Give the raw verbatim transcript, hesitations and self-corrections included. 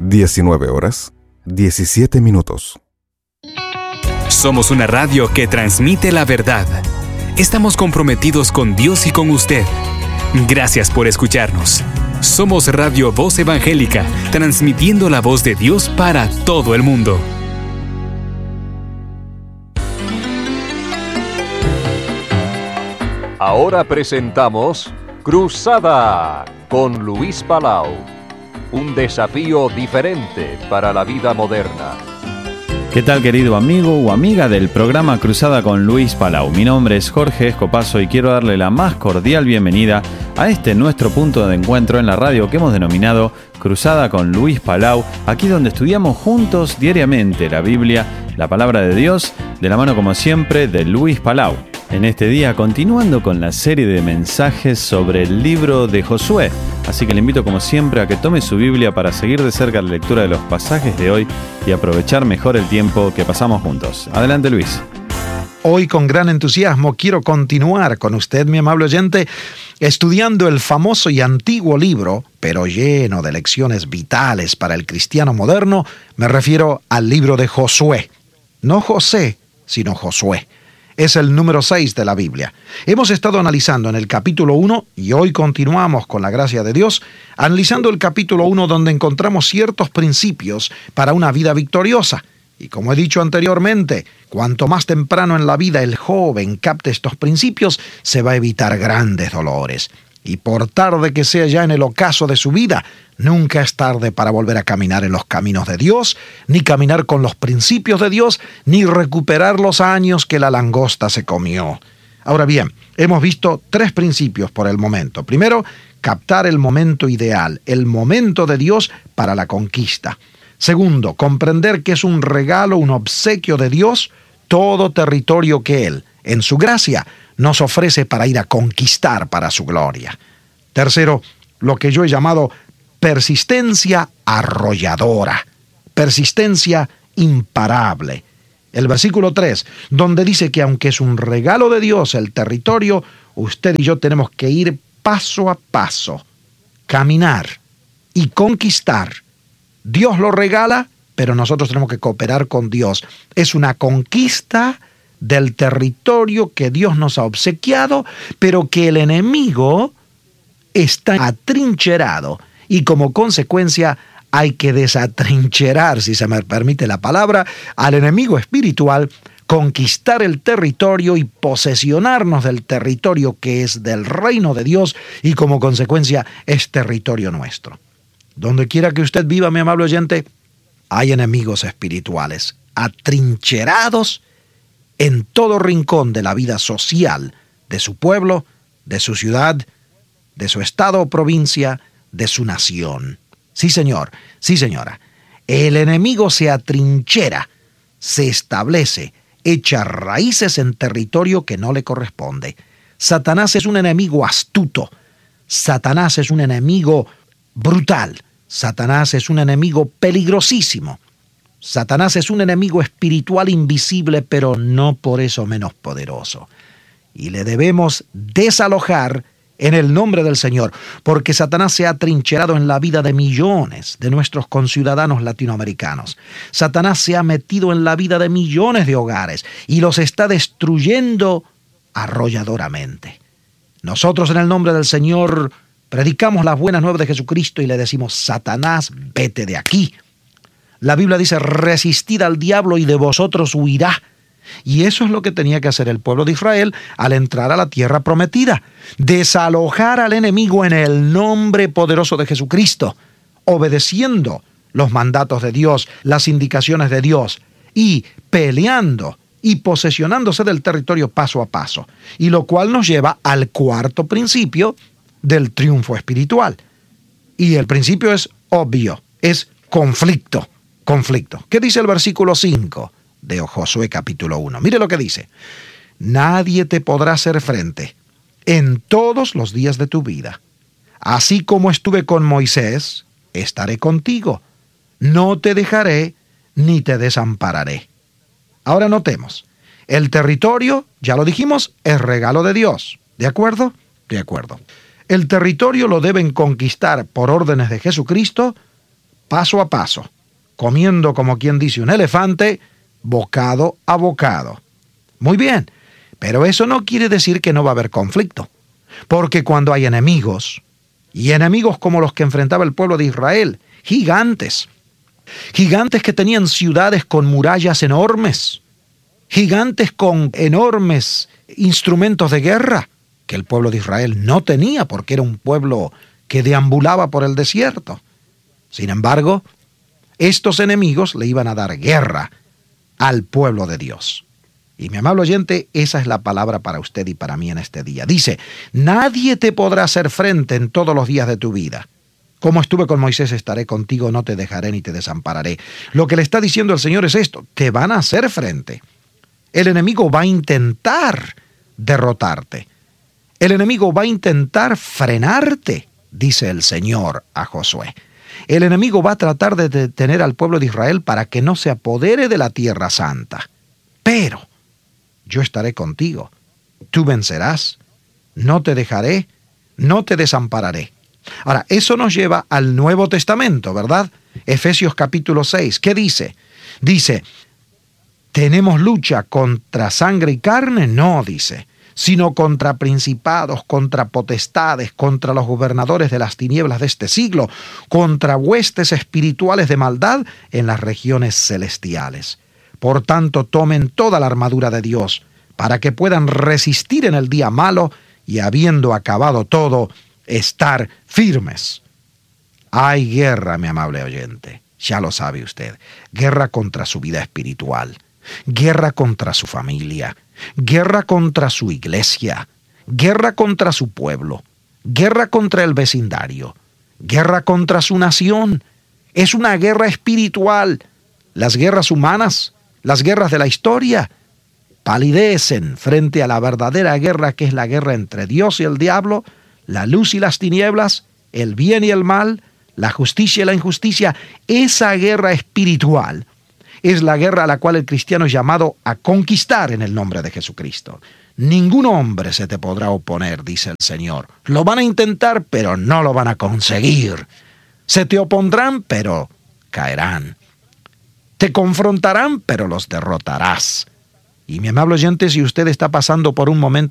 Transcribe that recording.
diecinueve horas, diecisiete minutos. Somos una radio que transmite la verdad. Estamos comprometidos con Dios y con usted. Gracias por escucharnos. Somos Radio Voz Evangélica, transmitiendo la voz de Dios para todo el mundo. Ahora presentamos Cruzada con Luis Palau. Un desafío diferente para la vida moderna. ¿Qué tal, querido amigo o amiga del programa Cruzada con Luis Palau? Mi nombre es Jorge Escopazo y quiero darle la más cordial bienvenida a este nuestro punto de encuentro en la radio que hemos denominado Cruzada con Luis Palau, aquí donde estudiamos juntos diariamente la Biblia, la palabra de Dios, de la mano como siempre de Luis Palau. En este día, continuando con la serie de mensajes sobre el libro de Josué. Así que le invito como siempre a que tome su Biblia para seguir de cerca la lectura de los pasajes de hoy y aprovechar mejor el tiempo que pasamos juntos. Adelante, Luis. Hoy con gran entusiasmo quiero continuar con usted, mi amable oyente, estudiando el famoso y antiguo libro, pero lleno de lecciones vitales para el cristiano moderno. Me refiero al libro de Josué. No José, sino Josué. Es el número seis de la Biblia. Hemos estado analizando en el capítulo uno y hoy continuamos con la gracia de Dios, analizando el capítulo uno donde encontramos ciertos principios para una vida victoriosa. Y como he dicho anteriormente, cuanto más temprano en la vida el joven capte estos principios, se va a evitar grandes dolores. Y por tarde que sea ya en el ocaso de su vida, nunca es tarde para volver a caminar en los caminos de Dios, ni caminar con los principios de Dios, ni recuperar los años que la langosta se comió. Ahora bien, hemos visto tres principios por el momento. Primero, captar el momento ideal, el momento de Dios para la conquista. Segundo, comprender que es un regalo, un obsequio de Dios, todo territorio que Él, en su gracia, nos ofrece para ir a conquistar para su gloria. Tercero, lo que yo he llamado persistencia arrolladora, persistencia imparable. El versículo tres, donde dice que aunque es un regalo de Dios el territorio, usted y yo tenemos que ir paso a paso, caminar y conquistar. Dios lo regala, pero nosotros tenemos que cooperar con Dios. Es una conquista del territorio que Dios nos ha obsequiado, pero que el enemigo está atrincherado y como consecuencia hay que desatrincherar, si se me permite la palabra, al enemigo espiritual, conquistar el territorio y posesionarnos del territorio que es del reino de Dios y como consecuencia es territorio nuestro. Donde quiera que usted viva, mi amable oyente, hay enemigos espirituales atrincherados en todo rincón de la vida social de su pueblo, de su ciudad, de su estado o provincia, de su nación. Sí, señor, sí, señora. El enemigo se atrinchera, se establece, echa raíces en territorio que no le corresponde. Satanás es un enemigo astuto. Satanás es un enemigo brutal. Satanás es un enemigo peligrosísimo. Satanás es un enemigo espiritual invisible, pero no por eso menos poderoso. Y le debemos desalojar en el nombre del Señor, porque Satanás se ha atrincherado en la vida de millones de nuestros conciudadanos latinoamericanos. Satanás se ha metido en la vida de millones de hogares y los está destruyendo arrolladoramente. Nosotros en el nombre del Señor predicamos las buenas nuevas de Jesucristo y le decimos: Satanás, vete de aquí. La Biblia dice: resistid al diablo y de vosotros huirá. Y eso es lo que tenía que hacer el pueblo de Israel al entrar a la tierra prometida. Desalojar al enemigo en el nombre poderoso de Jesucristo, obedeciendo los mandatos de Dios, las indicaciones de Dios, y peleando y posesionándose del territorio paso a paso. Y lo cual nos lleva al cuarto principio del triunfo espiritual. Y el principio es obvio, es conflicto. Conflicto. ¿Qué dice el versículo cinco de Josué capítulo uno? Mire lo que dice: nadie te podrá hacer frente en todos los días de tu vida. Así como estuve con Moisés, estaré contigo. No te dejaré ni te desampararé. Ahora notemos, el territorio, ya lo dijimos, es regalo de Dios. ¿De acuerdo? De acuerdo. El territorio lo deben conquistar por órdenes de Jesucristo, paso a paso, comiendo, como quien dice, un elefante, bocado a bocado. Muy bien, pero eso no quiere decir que no va a haber conflicto, porque cuando hay enemigos, y enemigos como los que enfrentaba el pueblo de Israel, gigantes, gigantes que tenían ciudades con murallas enormes, gigantes con enormes instrumentos de guerra, que el pueblo de Israel no tenía porque era un pueblo que deambulaba por el desierto. Sin embargo, estos enemigos le iban a dar guerra al pueblo de Dios. Y mi amable oyente, esa es la palabra para usted y para mí en este día. Dice, nadie te podrá hacer frente en todos los días de tu vida. Como estuve con Moisés, estaré contigo, no te dejaré ni te desampararé. Lo que le está diciendo el Señor es esto, te van a hacer frente. El enemigo va a intentar derrotarte. El enemigo va a intentar frenarte, dice el Señor a Josué. El enemigo va a tratar de detener al pueblo de Israel para que no se apodere de la tierra santa. Pero yo estaré contigo. Tú vencerás. No te dejaré, no te desampararé. Ahora, eso nos lleva al Nuevo Testamento, ¿verdad? Efesios capítulo seis. ¿Qué dice? Dice, ¿tenemos lucha contra sangre y carne? No, dice, sino contra principados, contra potestades, contra los gobernadores de las tinieblas de este siglo, contra huestes espirituales de maldad en las regiones celestiales. Por tanto, tomen toda la armadura de Dios, para que puedan resistir en el día malo y, habiendo acabado todo, estar firmes. Hay guerra, mi amable oyente, ya lo sabe usted, guerra contra su vida espiritual, guerra contra su familia, guerra contra su iglesia, guerra contra su pueblo, guerra contra el vecindario, guerra contra su nación. Es una guerra espiritual. Las guerras humanas, las guerras de la historia, palidecen frente a la verdadera guerra, que es la guerra entre Dios y el diablo, la luz y las tinieblas, el bien y el mal, la justicia y la injusticia. Esa guerra espiritual es la guerra a la cual el cristiano es llamado a conquistar en el nombre de Jesucristo. Ningún hombre se te podrá oponer, dice el Señor. Lo van a intentar, pero no lo van a conseguir. Se te opondrán, pero caerán. Te confrontarán, pero los derrotarás. Y mi amable oyente, si usted está pasando por un momento